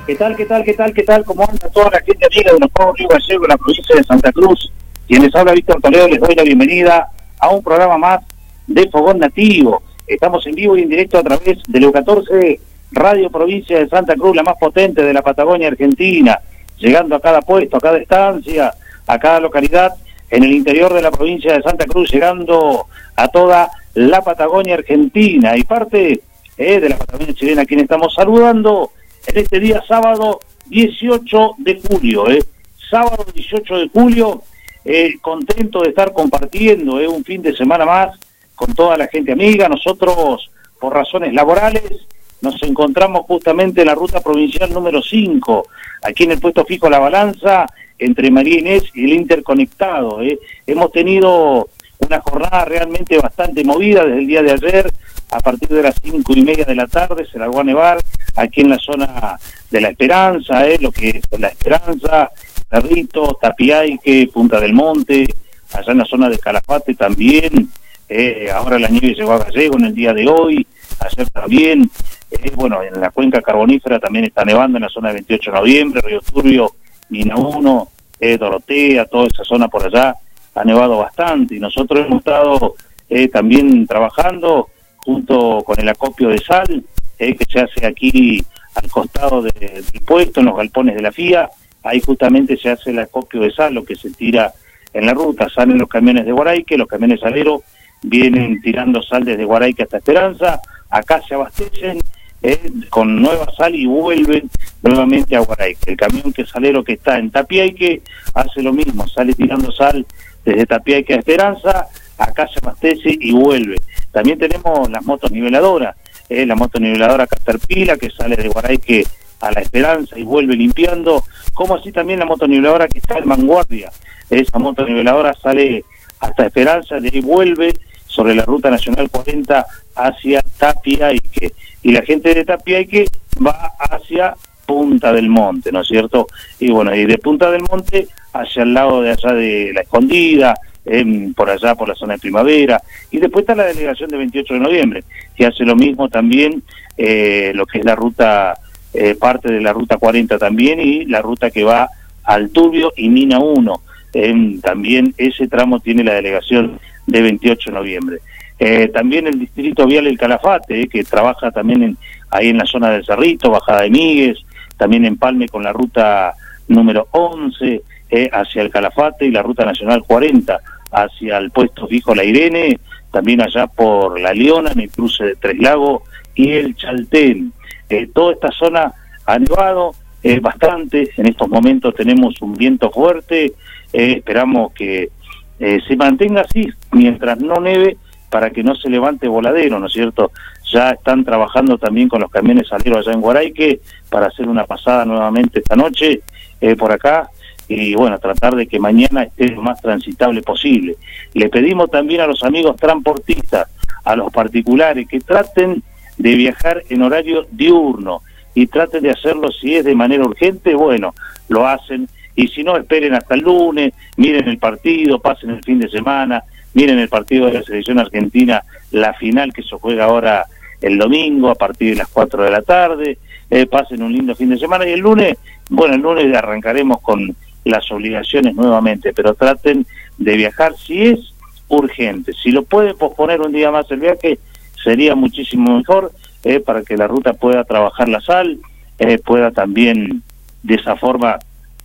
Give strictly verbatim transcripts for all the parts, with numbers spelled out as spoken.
¿Qué tal, qué tal, qué tal, qué tal? ¿Cómo anda toda la gente amiga de los Pagos Río Gallego, en la provincia de Santa Cruz? Quien les habla, Víctor Toledo, les doy la bienvenida a un programa más de Fogón Nativo. Estamos en vivo y en directo a través de Leo catorce, Radio Provincia de Santa Cruz, la más potente de la Patagonia Argentina, llegando a cada puesto, a cada estancia, a cada localidad en el interior de la provincia de Santa Cruz, llegando a toda la Patagonia Argentina y parte eh, de la Patagonia chilena, a quien estamos saludando en este día sábado dieciocho de julio, eh, sábado dieciocho de julio, eh, contento de estar compartiendo eh, un fin de semana más con toda la gente amiga. Nosotros, por razones laborales, nos encontramos justamente en la ruta provincial número cinco, aquí en el puesto fijo La Balanza, entre María Inés y el Interconectado. Eh. Hemos tenido una jornada realmente bastante movida desde el día de ayer. A partir de las cinco y media de la tarde se largó a nevar aquí en la zona de La Esperanza, eh, lo que es La Esperanza, Cerrito, Tapiaique, Punta del Monte, allá en la zona de Calafate también. Eh, ahora la nieve llegó a Gallego en el día de hoy, ayer también. Eh, bueno, en la cuenca carbonífera también está nevando en la zona de veintiocho de noviembre, Río Turbio, Mina uno, eh, Dorotea, toda esa zona por allá ha nevado bastante, y nosotros hemos estado eh, también trabajando junto con el acopio de sal, eh, que se hace aquí al costado de, del puesto, en los galpones de la F I A. Ahí justamente se hace el acopio de sal, lo que se tira en la ruta. Salen los camiones de Guaraique, los camiones saleros vienen tirando sal desde Guaraique hasta Esperanza, acá se abastecen eh, con nueva sal y vuelven nuevamente a Guaraique. El camión que salero que está en Tapiaique hace lo mismo, sale tirando sal desde Tapiaique a Esperanza, acá se abastece y vuelve. También tenemos las motos niveladoras, eh, la moto niveladora Caterpillar que sale de Guaraique a La Esperanza y vuelve limpiando, como así también la moto niveladora que está en Vanguardia. Esa moto niveladora sale hasta Esperanza, de ahí vuelve sobre la ruta nacional cuarenta hacia Tapiaique, y la gente de Tapiaique va hacia Punta del Monte, ¿no es cierto? Y bueno, y de Punta del Monte hacia el lado de allá de La Escondida, eh, por allá por la zona de Primavera, y después está la delegación de veintiocho de noviembre, que hace lo mismo también, eh, lo que es la ruta, eh, parte de la ruta cuarenta también, y la ruta que va al Turbio y Mina uno, eh, también ese tramo tiene la delegación de veintiocho de noviembre. Eh, también el distrito vial El Calafate, eh, que trabaja también en, ahí en la zona del Cerrito, Bajada de Míguez, también empalme con la ruta número once eh, hacia el Calafate, y la ruta nacional cuarenta hacia el puesto fijo La Irene, también allá por La Leona, en el cruce de Tres Lagos y el Chaltén. Eh, toda esta zona ha nevado eh, bastante. En estos momentos tenemos un viento fuerte, eh, esperamos que eh, se mantenga así mientras no neve, para que no se levante voladero, ¿no es cierto? Ya están trabajando también con los camiones saleros allá en Guaraique para hacer una pasada nuevamente esta noche eh, por acá, y bueno, tratar de que mañana esté lo más transitable posible. Le pedimos también a los amigos transportistas, a los particulares, que traten de viajar en horario diurno, y traten de hacerlo si es de manera urgente, bueno, lo hacen, y si no, esperen hasta el lunes, miren el partido, pasen el fin de semana, miren el partido de la selección argentina, la final que se juega ahora el domingo a partir de las cuatro de la tarde, eh, pasen un lindo fin de semana, y el lunes, bueno, el lunes arrancaremos con las obligaciones nuevamente, pero traten de viajar si es urgente. Si lo puede posponer un día más el viaje, sería muchísimo mejor, eh, para que la ruta pueda trabajar la sal, eh, pueda también de esa forma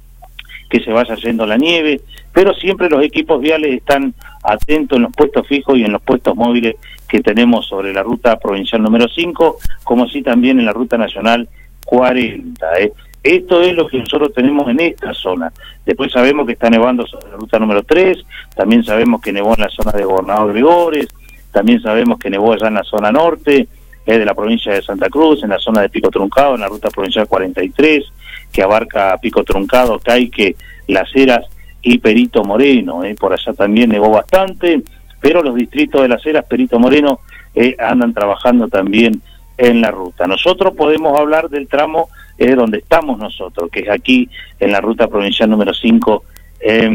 que se vaya yendo la nieve, pero siempre los equipos viales están atentos en los puestos fijos y en los puestos móviles que tenemos sobre la ruta provincial número cinco, como así también en la ruta nacional cuarenta. ¿eh? Esto es lo que nosotros tenemos en esta zona. Después sabemos que está nevando sobre la ruta número tres, también sabemos que nevó en la zona de Gobernador Gregores, también sabemos que nevó allá en la zona norte, eh, de la provincia de Santa Cruz, en la zona de Pico Truncado, en la ruta provincial cuarenta y tres, que abarca Pico Truncado, Caique, Las Heras y Perito Moreno. Eh, por allá también nevó bastante, pero los distritos de Las Heras, Perito Moreno, eh, andan trabajando también en la ruta. Nosotros podemos hablar del tramo eh, donde estamos nosotros, que es aquí en la ruta provincial número cinco, eh,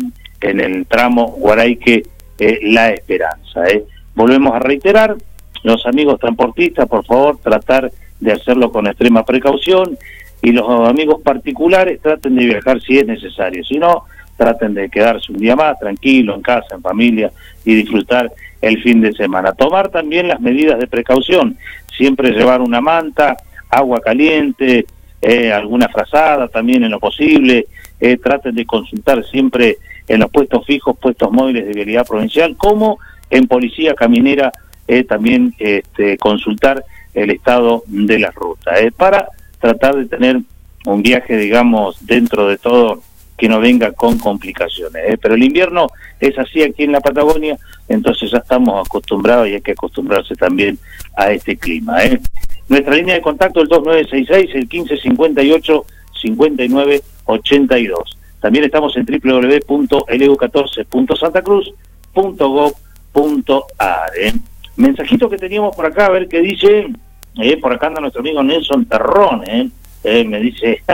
en el tramo Guaraique, eh, La Esperanza. Eh. Volvemos a reiterar, los amigos transportistas, por favor, tratar de hacerlo con extrema precaución. y los amigos particulares traten de viajar si es necesario, si no, traten de quedarse un día más tranquilo, en casa, en familia, y disfrutar el fin de semana. Tomar también las medidas de precaución, siempre llevar una manta, agua caliente, eh, alguna frazada también en lo posible, eh, traten de consultar siempre en los puestos fijos, puestos móviles de vialidad provincial, como en Policía Caminera, eh, también este, consultar el estado de las rutas, eh, para tratar de tener un viaje, digamos, dentro de todo, que no venga con complicaciones, ¿eh? Pero el invierno es así aquí en la Patagonia, entonces ya estamos acostumbrados y hay que acostumbrarse también a este clima, ¿eh? Nuestra línea de contacto es el dos nueve seis seis, el quince cincuenta y ocho, cincuenta y nueve ochenta y dos. También estamos en w w w punto l u catorce punto santa cruz punto gov punto a r, ¿eh? Mensajito que teníamos por acá, a ver qué dice, eh, por acá anda nuestro amigo Nelson Terrón, ¿eh? Eh, me dice,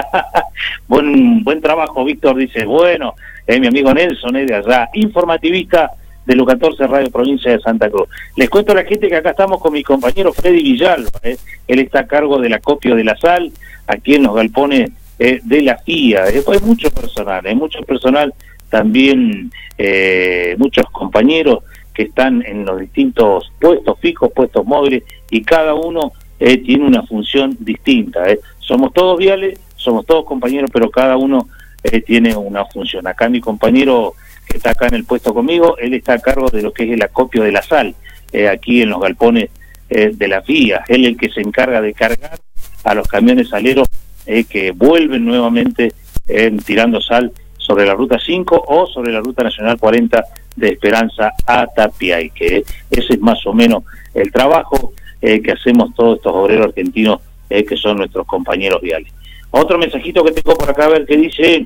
buen buen trabajo, Víctor, dice, bueno, eh, mi amigo Nelson es de allá, informativista de L U catorce Radio Provincia de Santa Cruz. Les cuento a la gente que acá estamos con mi compañero Freddy Villalba, eh, él está a cargo del acopio de la sal, aquí en los galpones eh, de la F I A, eh, hay mucho personal, hay eh, mucho personal, también eh, muchos compañeros que están en los distintos puestos fijos, puestos móviles, y cada uno eh, tiene una función distinta, eh. Somos todos viales, somos todos compañeros, pero cada uno eh, tiene una función. Acá mi compañero que está acá en el puesto conmigo, él está a cargo de lo que es el acopio de la sal, eh, aquí en los galpones eh, de la F I A. Él es el que se encarga de cargar a los camiones saleros eh, que vuelven nuevamente eh, tirando sal sobre la Ruta cinco o sobre la Ruta Nacional cuarenta de Esperanza a Tapiaique. Eh. Ese es más o menos el trabajo eh, que hacemos todos estos obreros argentinos, Eh, que son nuestros compañeros viales. Otro mensajito que tengo por acá, a ver qué dice.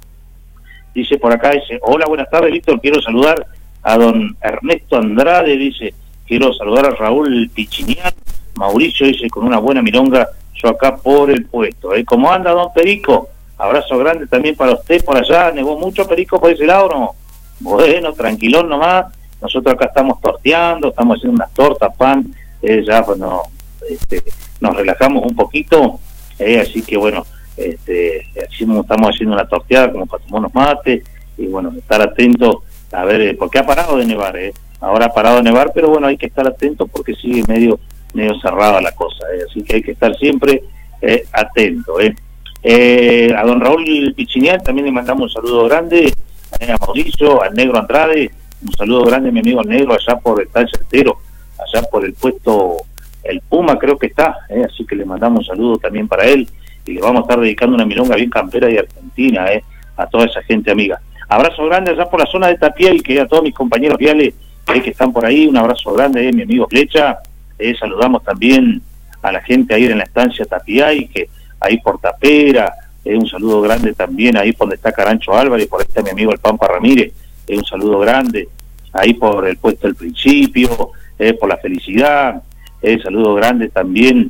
Dice por acá, dice, hola, buenas tardes, Víctor, quiero saludar a don Ernesto Andrade, dice, quiero saludar a Raúl Pichinian, Mauricio, dice, con una buena milonga, yo acá por el puesto. ¿Eh? ¿Cómo anda, don Perico? Abrazo grande también para usted por allá, ¿nevó mucho, Perico, por ese lado o no? Bueno, tranquilón nomás, nosotros acá estamos torteando, estamos haciendo unas tortas, pan, eh, ya, bueno, este... nos relajamos un poquito, eh, así que bueno, este, estamos haciendo una torteada como para tomar unos mates, y bueno, estar atentos a ver, eh, porque ha parado de nevar, eh, ahora ha parado de nevar, pero bueno, hay que estar atentos porque sigue medio medio cerrada la cosa, eh, así que hay que estar siempre eh, atento. Eh. Eh, a don Raúl Pichinian también le mandamos un saludo grande, eh, a Mauricio, al Negro Andrade, un saludo grande a mi amigo el Negro allá por el Tal Certero, allá por el puesto el Puma creo que está, eh, así que le mandamos un saludo también para él, y le vamos a estar dedicando una milonga bien campera y argentina, eh, a toda esa gente amiga. Abrazo grande allá por la zona de Tapiaique, a todos mis compañeros viales eh, que están por ahí, un abrazo grande, eh, mi amigo Flecha, eh, saludamos también a la gente ahí en la estancia Tapiaique, ahí por Tapera, eh, un saludo grande también ahí por donde está Carancho Álvarez, por ahí está mi amigo el Pampa Ramírez, eh, un saludo grande, ahí por el puesto del Principio, eh, por la Felicidad, Eh, saludo grande también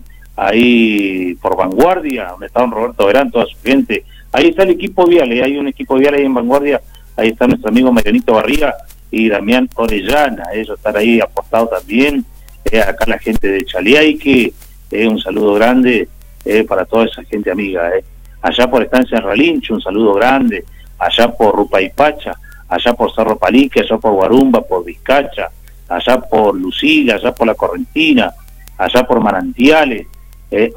ahí por Vanguardia, donde está don Roberto Verán, toda su gente. Ahí está el equipo vial, eh, hay un equipo vial ahí en Vanguardia, ahí está nuestro amigo Marianito Barriga y Damián Orellana, ellos están ahí apostados también. Eh, acá la gente de Chaliaique, eh, un saludo grande eh, para toda esa gente amiga. Eh. Allá por Estancia Ralincho, un saludo grande. Allá por Rupaipacha, allá por Cerro Palique, allá por Guarumba, por Vizcacha, allá por Lucila, allá por La Correntina, allá por Manantiales, eh,